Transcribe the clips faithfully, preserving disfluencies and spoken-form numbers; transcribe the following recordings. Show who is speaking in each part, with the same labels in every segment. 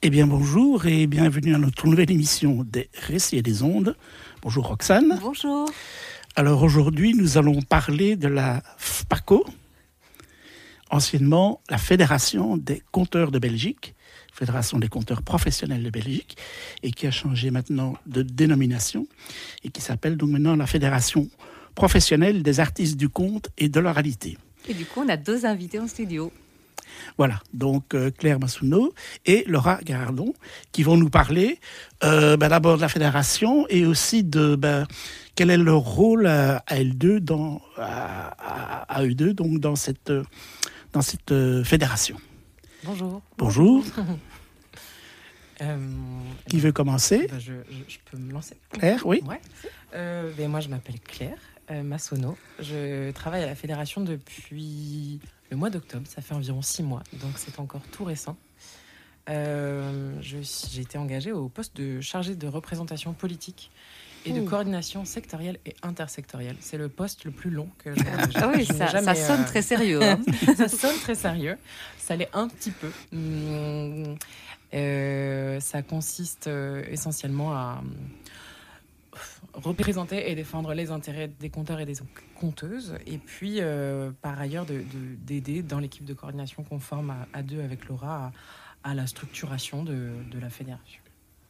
Speaker 1: Eh bien bonjour et bienvenue à notre nouvelle émission des Récits et des Ondes. Bonjour Roxane.
Speaker 2: Bonjour.
Speaker 1: Alors aujourd'hui nous allons parler de la FPACO, anciennement la Fédération des Conteurs de Belgique, Fédération des Conteurs Professionnels de Belgique, et qui a changé maintenant de dénomination et qui s'appelle donc maintenant la Fédération Professionnelle des Artistes du Conte et de l'Oralité.
Speaker 2: Et du coup on a deux invités en studio.
Speaker 1: Voilà, donc euh, Claire Massouno et Laura Garardon qui vont nous parler euh, ben, d'abord de la fédération et aussi de ben, quel est leur rôle à, à elles deux, dans, à, à, à eux deux, donc dans cette, dans cette euh, fédération.
Speaker 3: Bonjour.
Speaker 1: Bonjour.
Speaker 3: euh,
Speaker 1: qui veut commencer?
Speaker 3: bah, je, je, je peux me lancer.
Speaker 1: Claire, oui.
Speaker 3: Ouais. Euh, ben, moi, je m'appelle Claire euh, Massonneau. Je travaille à la fédération depuis le mois d'octobre. Ça fait environ six mois, donc c'est encore tout récent. Euh, je, j'ai été engagée au poste de chargée de représentation politique et de Ouh. coordination sectorielle et intersectorielle. C'est le poste le plus long que je, je,
Speaker 2: ah oui,
Speaker 3: je
Speaker 2: ça,
Speaker 3: jamais,
Speaker 2: ça sonne
Speaker 3: euh...
Speaker 2: très sérieux. Hein.
Speaker 3: Ça sonne très sérieux. Ça l'est un petit peu. Mmh, euh, ça consiste euh, essentiellement à euh, représenter et défendre les intérêts des compteurs et des compteuses. Et puis, euh, par ailleurs, de, de, d'aider dans l'équipe de coordination qu'on forme à, à deux avec Laura à, à la structuration de, de la fédération.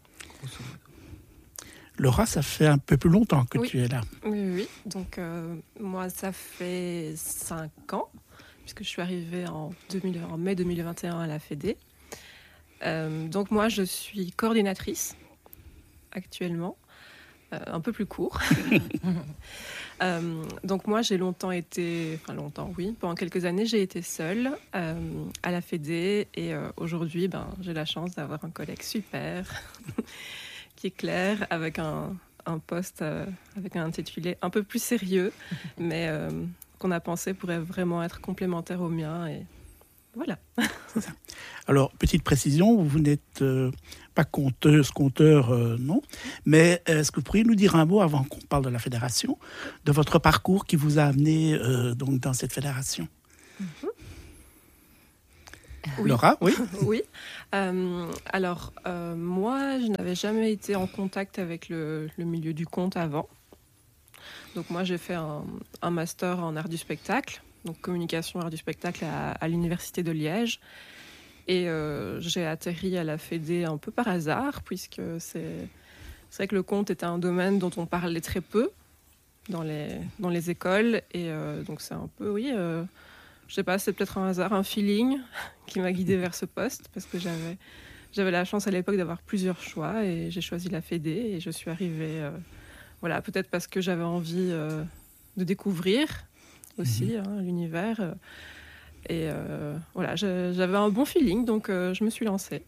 Speaker 1: Laura, ça fait un peu plus longtemps que
Speaker 4: oui.
Speaker 1: tu es là.
Speaker 4: Oui, oui. Donc, euh, moi, ça fait cinq ans, puisque je suis arrivée en, deux mille, en mai deux mille vingt et un à la Fédé. Euh, donc, moi, je suis coordinatrice actuellement, euh, un peu plus court. euh, donc, moi, j'ai longtemps été, enfin longtemps, oui, pendant quelques années, j'ai été seule euh, à la Fédé. Et euh, aujourd'hui, ben, j'ai la chance d'avoir un collègue super qui est Claire, avec un, un poste, euh, avec un intitulé un peu plus sérieux, mais euh, qu'on a pensé pourrait vraiment être complémentaire au mien. Et voilà.
Speaker 1: C'est ça. Alors, petite précision, vous n'êtes euh, pas conteuse, conteur, euh, non, mais est-ce que vous pourriez nous dire un mot, avant qu'on parle de la fédération, de votre parcours qui vous a amené euh, donc, dans cette fédération? mm-hmm. Oui. Laura, oui.
Speaker 4: Oui. Euh, alors, euh, moi, je n'avais jamais été en contact avec le, le milieu du conte avant. Donc, moi, j'ai fait un, un master en art du spectacle, donc communication art du spectacle à, à l'université de Liège. Et euh, j'ai atterri à la Fédé un peu par hasard, puisque c'est, c'est vrai que le conte était un domaine dont on parlait très peu dans les, dans les écoles. Et euh, donc, c'est un peu, oui... Euh, je sais pas, c'est peut-être un hasard, un feeling qui m'a guidée vers ce poste, parce que j'avais, j'avais la chance à l'époque d'avoir plusieurs choix et j'ai choisi la Fédé et je suis arrivée, euh, voilà, peut-être parce que j'avais envie euh, de découvrir aussi mmh. hein, l'univers. Euh, et euh, voilà, je, j'avais un bon feeling, donc euh, je me suis lancée.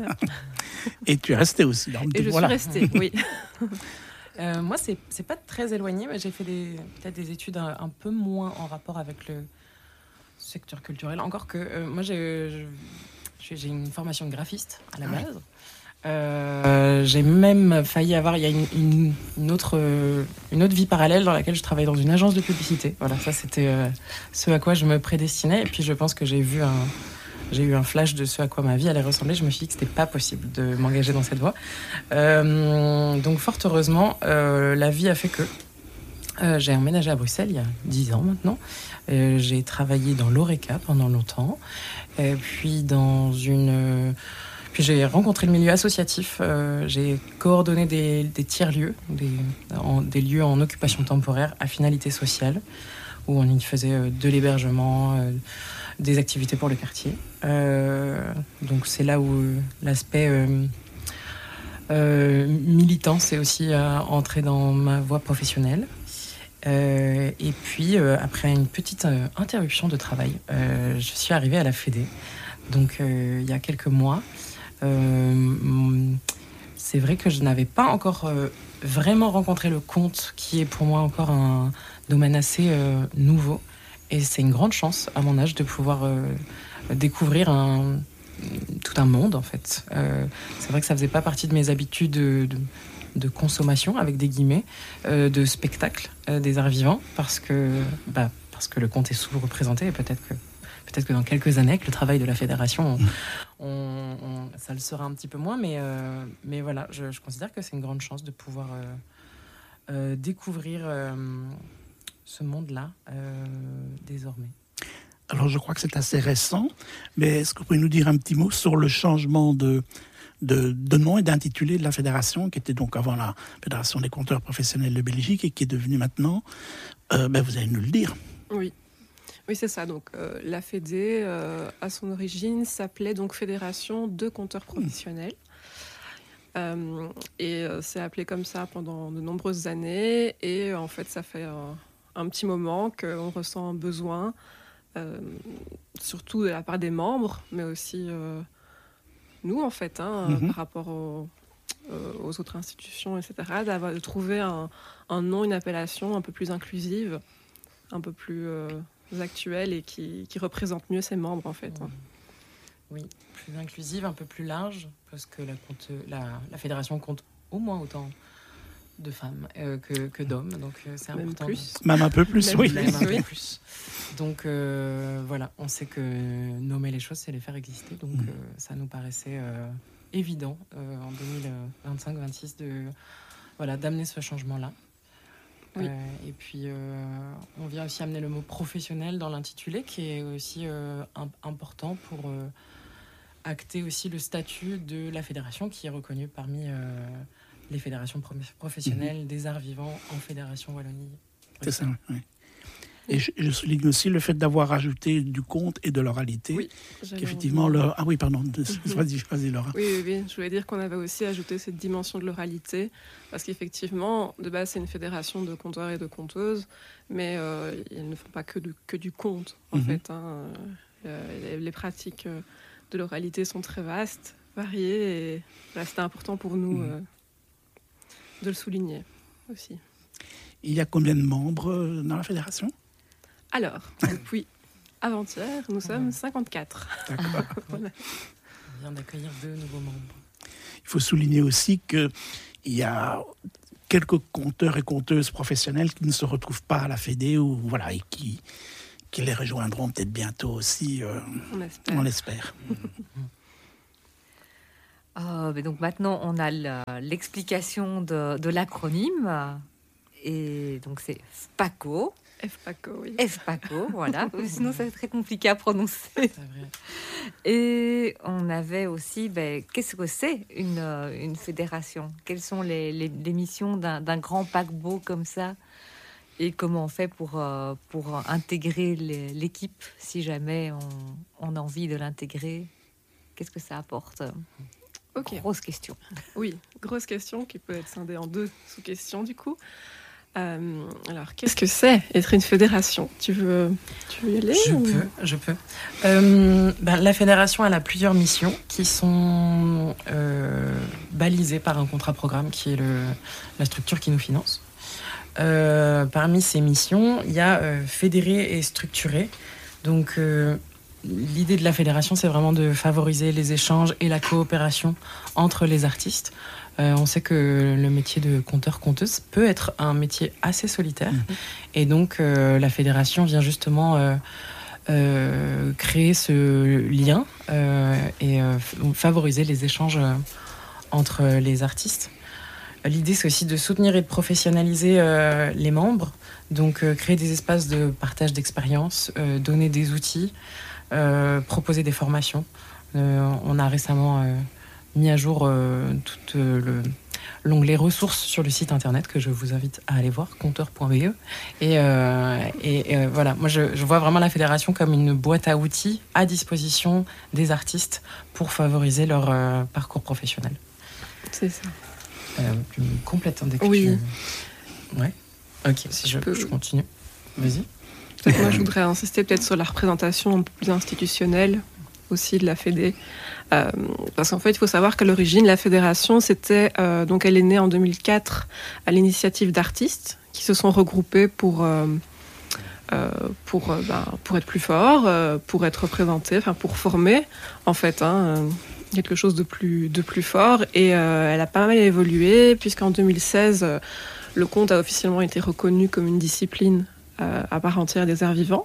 Speaker 1: Et tu es restée aussi.
Speaker 4: Donc, et je voilà. suis restée, oui.
Speaker 3: euh, moi, c'est, c'est pas très éloigné, mais j'ai fait des, peut-être des études un, un peu moins en rapport avec le secteur culturel, encore que euh, moi j'ai, je, j'ai une formation de graphiste à la base. Ouais. Euh, j'ai même failli avoir, il y a une, une, une, autre, une autre vie parallèle dans laquelle je travaillais dans une agence de publicité. Voilà, ça c'était euh, ce à quoi je me prédestinais. Et puis je pense que j'ai vu un, j'ai eu un flash de ce à quoi ma vie allait ressembler. Je me suis dit que c'était pas possible de m'engager dans cette voie. Euh, donc fort heureusement, euh, la vie a fait que Euh, j'ai emménagé à Bruxelles il y a dix ans maintenant. Euh, j'ai travaillé dans l'Oreca pendant longtemps. Et puis, dans une... puis j'ai rencontré le milieu associatif. Euh, j'ai coordonné des, des tiers-lieux, des, en, des lieux en occupation temporaire à finalité sociale, où on y faisait euh, de l'hébergement, euh, des activités pour le quartier. Euh, donc c'est là où euh, l'aspect... Euh, euh, militant, c'est aussi euh, entré dans ma voie professionnelle. Euh, et puis, euh, après une petite euh, interruption de travail, euh, je suis arrivée à la Fédé. Donc, euh, il y a quelques mois. Euh, c'est vrai que je n'avais pas encore euh, vraiment rencontré le conte, qui est pour moi encore un domaine assez euh, nouveau. Et c'est une grande chance, à mon âge, de pouvoir euh, découvrir un, tout un monde, en fait. Euh, c'est vrai que ça ne faisait pas partie de mes habitudes de... de de consommation, avec des guillemets, euh, de spectacle, euh, des arts vivants, parce que, bah, parce que le conte est sous-représenté et peut-être que peut-être que dans quelques années, avec le travail de la fédération, on, on, on, ça le sera un petit peu moins. Mais, euh, mais voilà, je, je considère que c'est une grande chance de pouvoir euh, euh, découvrir euh, ce monde-là euh, désormais.
Speaker 1: Alors, je crois que c'est assez récent, mais est-ce que vous pouvez nous dire un petit mot sur le changement de, de, de nom et d'intitulé de la fédération, qui était donc avant la Fédération des compteurs professionnels de Belgique et qui est devenue maintenant, euh, ben vous allez nous le dire.
Speaker 4: Oui, oui c'est ça. Donc, euh, la Fédé, euh, à son origine, s'appelait donc Fédération de compteurs professionnels. Mmh. Euh, et euh, c'est appelé comme ça pendant de nombreuses années. Et en fait, ça fait euh, un petit moment qu'on ressent un besoin, Euh, surtout de la part des membres, mais aussi euh, nous, en fait, hein, mm-hmm. par rapport aux, euh, aux autres institutions, et cetera, d'avoir, de trouver un, un nom, une appellation un peu plus inclusive, un peu plus euh, actuelle et qui, qui représente mieux ses membres, en fait.
Speaker 3: Mmh. Oui, plus inclusive, un peu plus large, parce que la, compte, la, la fédération compte au moins autant de femmes euh, que, que d'hommes, donc euh, c'est
Speaker 4: même
Speaker 3: important.
Speaker 4: Plus.
Speaker 3: De...
Speaker 1: Même un peu plus,
Speaker 3: même,
Speaker 1: oui.
Speaker 3: Même un
Speaker 4: oui.
Speaker 3: peu plus. Donc euh, voilà, on sait que nommer les choses, c'est les faire exister, donc mmh. euh, ça nous paraissait euh, évident euh, en deux mille vingt-cinq vingt-six de, voilà, d'amener ce changement-là. Oui. Euh, et puis euh, on vient aussi amener le mot professionnel dans l'intitulé, qui est aussi euh, un, important pour euh, acter aussi le statut de la fédération, qui est reconnue parmi euh, les fédérations professionnelles mmh. des arts vivants en Fédération Wallonie.
Speaker 1: C'est ça, oui. Et je, je souligne aussi le fait d'avoir ajouté du conte et de l'oralité.
Speaker 4: Oui,
Speaker 1: qu'effectivement, le... Ah oui, pardon, mm-hmm. vas-y, vas-y, Laura.
Speaker 4: Oui, oui, oui, je voulais dire qu'on avait aussi ajouté cette dimension de l'oralité, parce qu'effectivement, de base, c'est une fédération de conteurs et de conteuses, mais euh, ils ne font pas que du, que du conte, en mm-hmm. fait. Hein. Euh, les, les pratiques de l'oralité sont très vastes, variées, et voilà, c'était important pour nous mm-hmm. euh, de le souligner aussi.
Speaker 1: Il y a combien de membres dans la fédération ?
Speaker 4: Alors, depuis avant-hier, nous sommes cinquante-quatre.
Speaker 1: D'accord.
Speaker 3: Voilà. On vient d'accueillir deux nouveaux membres.
Speaker 1: Il faut souligner aussi qu'il y a quelques conteurs et conteuses professionnels qui ne se retrouvent pas à la Fédé ou, voilà, et qui, qui les rejoindront peut-être bientôt aussi. Euh,
Speaker 4: on espère.
Speaker 1: On l'espère.
Speaker 2: euh, mais donc maintenant, on a la, l'explication de, de l'acronyme. Et donc, c'est FPACO.
Speaker 4: FPACO, oui.
Speaker 2: FPACO, voilà. Sinon, c'est très compliqué à prononcer. C'est vrai. Et on avait aussi, ben, qu'est-ce que c'est une, une fédération ? Quelles sont les, les, les missions d'un, d'un grand paquebot comme ça ? Et comment on fait pour, euh, pour intégrer les, l'équipe, si jamais on, on a envie de l'intégrer ? Qu'est-ce que ça apporte ?
Speaker 4: Okay.
Speaker 2: Grosse question.
Speaker 4: Oui, grosse question qui peut être scindée en deux sous-questions, du coup. Euh, alors, qu'est-ce que c'est être une fédération ? Tu veux, tu veux y aller ?
Speaker 3: Je
Speaker 4: ou...
Speaker 3: peux, je peux. Euh, ben, la fédération, elle a plusieurs missions qui sont euh, balisées par un contrat-programme qui est le, la structure qui nous finance. Euh, parmi ces missions, il y a euh, fédérer et structurer. Donc, euh, l'idée de la fédération, c'est vraiment de favoriser les échanges et la coopération entre les artistes. Euh, on sait que le métier de conteur-conteuse peut être un métier assez solitaire. Mmh. Et donc, euh, la fédération vient justement euh, euh, créer ce lien euh, et euh, favoriser les échanges euh, entre les artistes. L'idée, c'est aussi de soutenir et de professionnaliser euh, les membres. Donc, euh, créer des espaces de partage d'expériences, euh, donner des outils, euh, proposer des formations. Euh, on a récemment... Euh, mis à jour euh, tout euh, le, l'onglet ressources sur le site internet que je vous invite à aller voir, compteur point b e. Et, euh, et, et euh, voilà, moi je, je vois vraiment la fédération comme une boîte à outils à disposition des artistes pour favoriser leur euh, parcours professionnel.
Speaker 4: C'est ça.
Speaker 3: Euh, tu me complètes, hein, dès que
Speaker 4: oui.
Speaker 3: tu... Ouais. Ok, si je, je continue. Vas-y.
Speaker 4: Peut-être moi je voudrais insister peut-être sur la représentation un peu plus institutionnelle aussi de la Fédé. Euh, parce qu'en fait, il faut savoir qu'à l'origine, la fédération, c'était, euh, donc elle est née en deux mille quatre à l'initiative d'artistes qui se sont regroupés pour, euh, euh, pour, euh, ben, pour être plus forts, euh, pour être représentés, enfin pour former, en fait, hein, euh, quelque chose de plus, de plus fort. Et euh, elle a pas mal évolué, puisqu'en deux mille seize, euh, le conte a officiellement été reconnu comme une discipline euh, à part entière des arts vivants.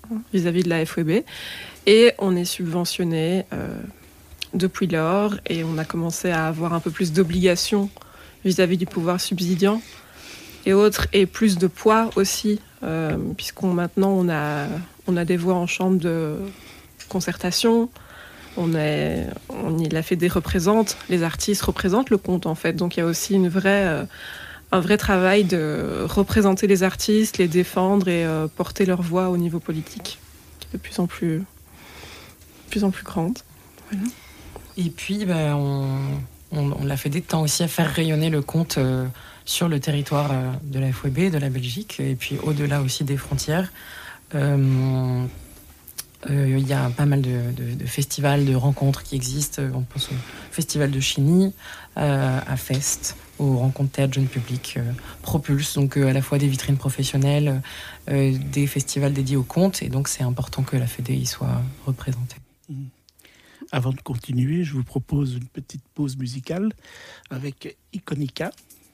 Speaker 4: hein, vis-à-vis de la F W B. Et on est subventionné euh, depuis lors et on a commencé à avoir un peu plus d'obligations vis-à-vis du pouvoir subsidiant et autres, et plus de poids aussi, euh, puisqu'on maintenant on a, on a des voix en chambre de concertation, on est, on y, la Fédé représente, les artistes représentent le conte en fait, donc il y a aussi une vraie, euh, un vrai travail de représenter les artistes, les défendre et euh, porter leur voix au niveau politique, qui est de plus en plus, de plus, en plus grande. Voilà.
Speaker 3: Et puis, ben, on, on, on la Fédé tend aussi à faire rayonner le conte euh, sur le territoire euh, de la F W B, de la Belgique, et puis au-delà aussi des frontières. Euh, euh, il y a pas mal de, de, de festivals, de rencontres qui existent. On pense au festival de Chigny, euh, à Fest, aux rencontres théâtre jeune public, euh, Propulse, donc euh, à la fois des vitrines professionnelles, euh, des festivals dédiés au conte, et donc c'est important que la Fédé y soit représentée.
Speaker 1: Mmh. Avant de continuer, je vous propose une petite pause musicale avec Iconica